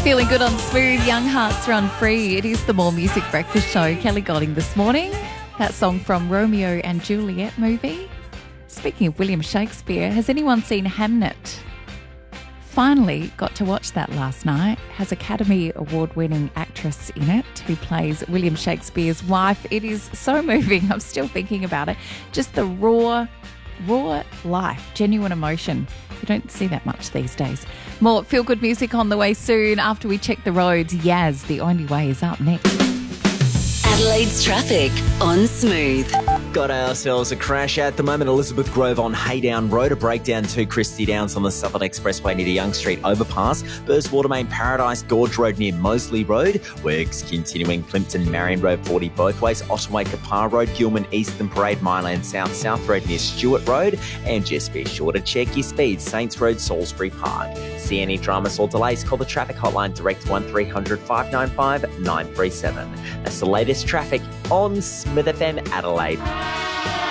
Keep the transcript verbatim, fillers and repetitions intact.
Feeling good on Smooth, Young Hearts Run Free. It is the More Music Breakfast Show. Kelly Golding this morning. That song from Romeo and Juliet movie. Speaking of William Shakespeare, has anyone seen Hamnet? Finally got to watch that last night. Has Academy Award-winning actress in it who plays William Shakespeare's wife. It is so moving. I'm still thinking about it. Just the raw, raw life, genuine emotion. You don't see that much these days. More feel-good music on the way soon. After we check the roads, Yaz, The Only Way is up next. Adelaide's traffic on Smooth. Got ourselves a crash at the moment. Elizabeth Grove on Haydown Road, a breakdown to Christie Downs on the Southern Expressway near the Young Street overpass. Burst Watermain Paradise Gorge Road near Moseley Road. Works continuing Plimpton Marion Road forty both ways. Otway Kapar Road, Gilman Eastern Parade, Myland South South Road near Stewart Road. And just be sure to check your speeds. Saints Road, Salisbury Park. See any dramas or delays? Call the traffic hotline direct one three hundred five nine five nine three seven. That's the latest traffic on Smith F M Adelaide.